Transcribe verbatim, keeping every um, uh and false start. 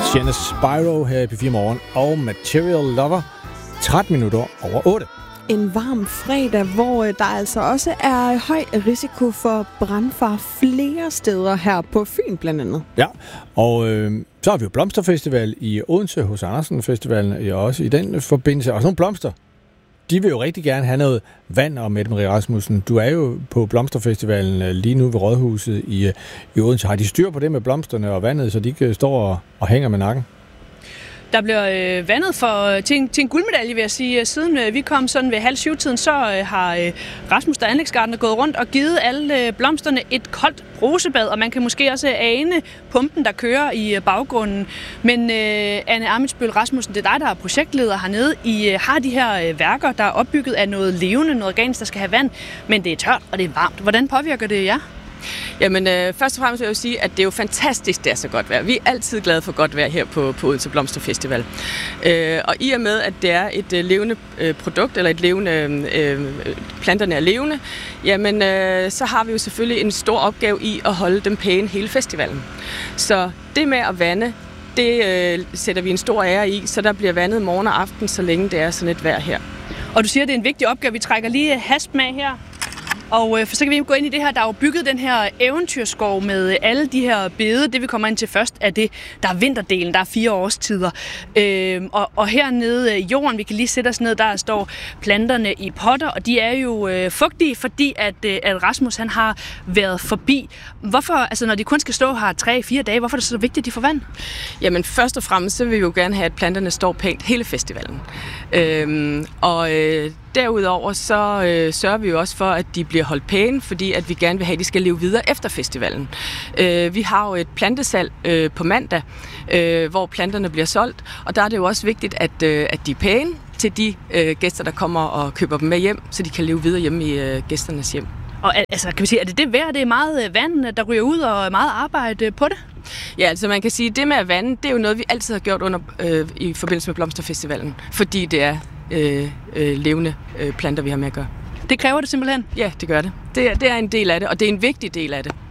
Sienna Spyro her i P fire Morgen og Material Lover, tretten minutter over otte. En varm fredag, hvor der altså også er høj risiko for brandfare flere steder her på Fyn blandt andet. Ja, og øh, så har vi jo Blomsterfestival i Odense hos Andersen Festivalen, også i den forbindelse. Og sådan nogle blomster, de vil jo rigtig gerne have noget vand. Og Mette Marie Rasmussen, du er jo på Blomsterfestivalen lige nu ved Rådhuset i, i Odense. Har de styr på det med blomsterne og vandet, så de ikke står og, og hænger med nakken? Der bliver øh, vandet for, til, en, til en guldmedalje, vil jeg sige. Siden øh, vi kom sådan ved halv syv-tiden, så øh, har øh, Rasmus, der er anlægsgartner, gået rundt og givet alle øh, blomsterne et koldt brusebad, og man kan måske også ane pumpen, der kører i øh, baggrunden. Men øh, Anne Amitsbøl Rasmussen, det er dig, der er projektleder hernede. I øh, har de her øh, værker, der er opbygget af noget levende, noget organisk, der skal have vand, men det er tørt, og det er varmt. Hvordan påvirker det jer? Jamen, øh, først og fremmest vil jeg jo sige, at det er jo fantastisk, det er så godt vejr. Vi er altid glade for godt vejr her på, på Odense Blomsterfestival. Øh, og i og med, at det er et øh, levende øh, produkt, eller et levende, øh, planterne er levende, jamen, øh, så har vi jo selvfølgelig en stor opgave i at holde dem pæne hele festivalen. Så det med at vande, det øh, sætter vi en stor ære i, så der bliver vandet morgen og aften, så længe det er sådan et vejr her. Og du siger, at det er en vigtig opgave. Vi trækker lige hasp med her. Og øh, for så kan vi gå ind i det her, der er jo bygget den her eventyrskov med alle de her bede. Det vi kommer ind til først er det, der er vinterdelen, der er fire årstider. Øh, og, og hernede i jorden, vi kan lige sætte os ned, der står planterne i potter, og de er jo øh, fugtige, fordi at, øh, at Rasmus han har været forbi. Hvorfor, altså når de kun skal stå her tre fire dage, hvorfor er det så vigtigt, at de får vand? Jamen først og fremmest, så vil vi jo gerne have, at planterne står pænt hele festivalen. Øh, og øh, Derudover så øh, sørger vi jo også for, at de bliver holdt pæne, fordi at vi gerne vil have, at de skal leve videre efter festivalen. Øh, vi har jo et plantesalg øh, på mandag, øh, hvor planterne bliver solgt, og der er det jo også vigtigt, at, øh, at de er pæne til de øh, gæster, der kommer og køber dem med hjem, så de kan leve videre hjemme i øh, gæsternes hjem. Og altså, kan vi sige, er det det værd? Det er meget vand, der ryger ud, og meget arbejde på det? Ja, altså man kan sige, at det med at vande, det er jo noget, vi altid har gjort under, øh, i forbindelse med Blomsterfestivalen, fordi det er Øh, øh, levende øh, planter, vi har med at gøre. Det kræver det simpelthen? Ja, det gør det. Det er, det er en del af det, og det er en vigtig del af det.